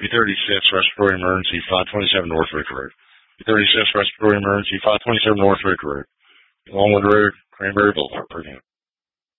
B-36 Respiratory Emergency, 527 North Rick Road. B-36 Respiratory Emergency, 527 North Rick Road. Longwood Road, Cranberry Boulevard, per unit.